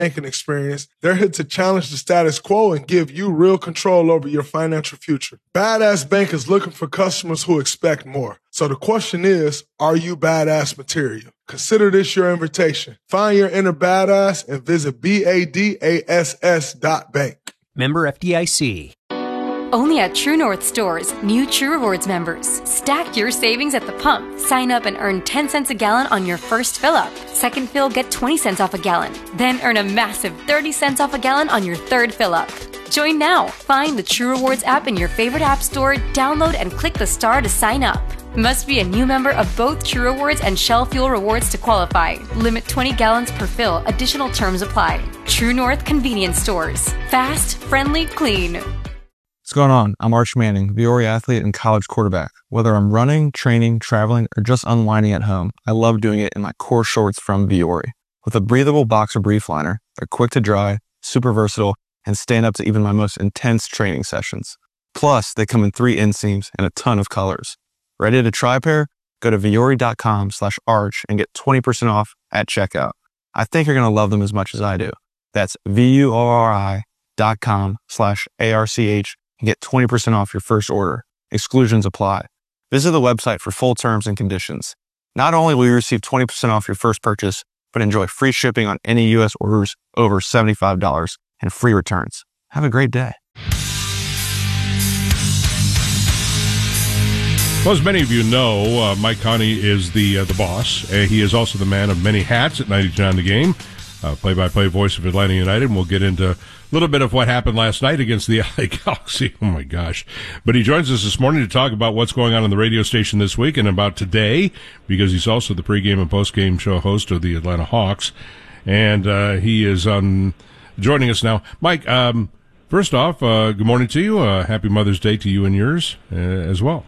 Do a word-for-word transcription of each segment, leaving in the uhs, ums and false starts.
banking experience, they're here to challenge the status quo and give you real control over your financial future. Badass Bank is looking for customers who expect more. So the question is, are you badass material? Consider this your invitation. Find your inner badass and visit B A D A S S dot bank. Member F D I C. Only at True North stores, new True Rewards members. Stack your savings at the pump. Sign up and earn ten cents a gallon on your first fill up. Second fill, get twenty cents off a gallon. Then earn a massive thirty cents off a gallon on your third fill up. Join now. Find the True Rewards app in your favorite app store, download and click the star to sign up. Must be a new member of both True Rewards and Shell Fuel Rewards to qualify. Limit twenty gallons per fill. Additional terms apply. True North Convenience Stores. Fast, friendly, clean. What's going on? I'm Arch Manning, Viore athlete and college quarterback. Whether I'm running, training, traveling, or just unwinding at home, I love doing it in my core shorts from Viore. With a breathable boxer brief liner, they're quick to dry, super versatile, and stand up to even my most intense training sessions. Plus, they come in three inseams and a ton of colors. Ready to try a pair? Go to Viore.com slash arch and get twenty percent off at checkout. I think you're going to love them as much as I do. That's V-U-O-R-I dot com slash A-R-C-H and get twenty percent off your first order. Exclusions apply. Visit the website for full terms and conditions. Not only will you receive twenty percent off your first purchase, but enjoy free shipping on any U S orders over seventy-five dollars and free returns. Have a great day. Well, as many of you know, uh, Mike Conti is the uh, the boss. Uh, he is also the man of many hats at ninety-two nine The Game, uh, play-by-play voice of Atlanta United. And we'll get into a little bit of what happened last night against the L A Galaxy. Oh, my gosh. But he joins us this morning to talk about what's going on in the radio station this week and about today, because he's also the pregame and postgame show host of the Atlanta Hawks. And uh, he is um, joining us now. Mike, um, first off, uh, good morning to you. Uh, happy Mother's Day to you and yours uh, as well.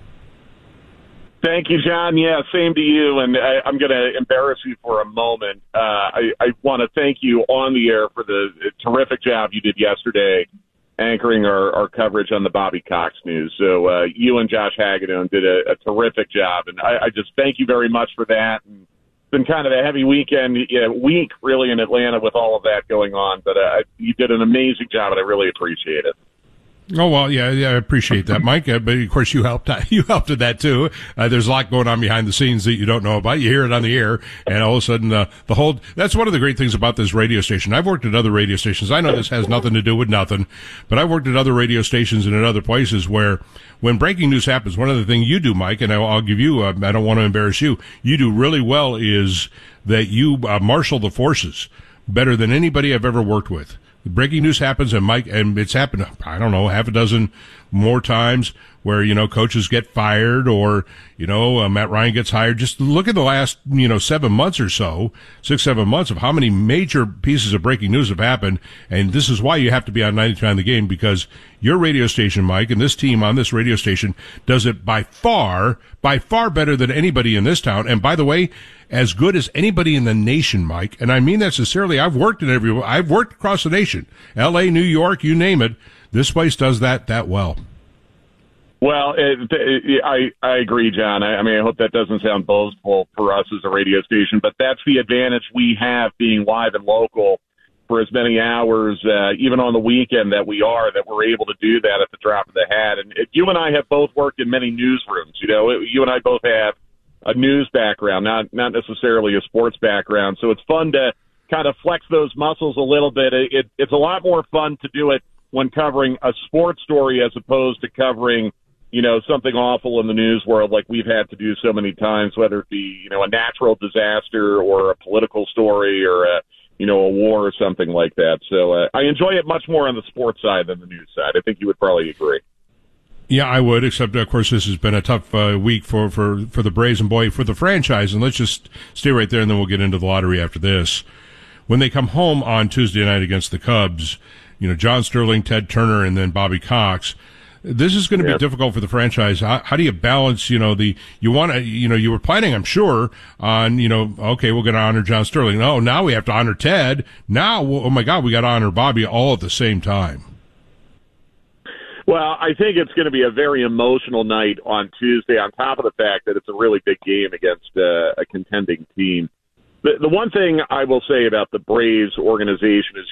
Thank you, John. Yeah, same to you. And I, I'm going to embarrass you for a moment. Uh, I, I want to thank you on the air for the terrific job you did yesterday anchoring our, our coverage on the Bobby Cox news. So uh, you and Josh Hagedorn did a, a terrific job. And I, I just thank you very much for that. And it's been kind of a heavy weekend, yeah, week really in Atlanta with all of that going on. But uh, you did an amazing job, and I really appreciate it. Oh, well, yeah, yeah, I appreciate that, Mike. Uh, but, of course, you helped you helped with that, too. Uh, there's a lot going on behind the scenes that you don't know about. You hear it on the air, and all of a sudden, uh, the whole – that's one of the great things about this radio station. I've worked at other radio stations. I know this has nothing to do with nothing, but I've worked at other radio stations and at other places where when breaking news happens, one of the things you do, Mike, and I'll, I'll give you uh, – I don't want to embarrass you, you do really well is that you uh, marshal the forces better than anybody I've ever worked with. Breaking news happens, and Mike, and it's happened, I don't know, half a dozen more times where, you know, coaches get fired or, you know, uh, Matt Ryan gets hired. Just look at the last, you know, seven months or so, six, seven months of how many major pieces of breaking news have happened. And this is why you have to be on ninety-two nine The Game, because your radio station, Mike, and this team on this radio station does it by far, by far better than anybody in this town. And by the way, as good as anybody in the nation, Mike. And I mean that sincerely. I've worked in every, I've worked across the nation, L A, New York, you name it. This place does that that well. Well, it, it, I I agree, John. I, I mean, I hope that doesn't sound boastful for us as a radio station, but that's the advantage we have being live and local for as many hours, uh, even on the weekend that we are, that we're able to do that at the drop of the hat. And it, you and I have both worked in many newsrooms. You know, it, you and I both have a news background, not not necessarily a sports background. So it's fun to kind of flex those muscles a little bit. It, it, it's a lot more fun to do it when covering a sports story as opposed to covering, you know, something awful in the news world like we've had to do so many times, whether it be, you know, a natural disaster or a political story or a, you know, a war or something like that. So uh, I enjoy it much more on the sports side than the news side. I think you would probably agree. Yeah, I would, except, of course, this has been a tough uh, week for, for, for the Braves and, boy, for the franchise. And let's just stay right there, and then we'll get into the lottery after this. When they come home on Tuesday night against the Cubs, you know, John Sterling, Ted Turner, and then Bobby Cox, this is going to yep. be difficult for the franchise. How, how do you balance, you know, the, you want to, you know, you were planning, I'm sure, on, you know, okay, we're going to honor John Sterling. No, now we have to honor Ted. Now, oh my God, we got to honor Bobby all at the same time. Well, I think it's going to be a very emotional night on Tuesday, on top of the fact that it's a really big game against uh, a contending team. the, the one thing I will say about the Braves organization is